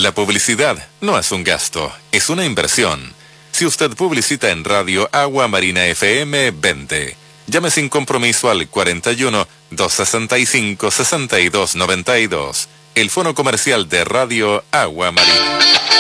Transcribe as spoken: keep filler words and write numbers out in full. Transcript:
La publicidad no es un gasto, es una inversión. Si usted publicita en Radio Agua Marina F M, veinte. Llame sin compromiso al cuarenta y uno, doscientos sesenta y cinco, sesenta y dos noventa y dos. El fono comercial de Radio Agua Marina.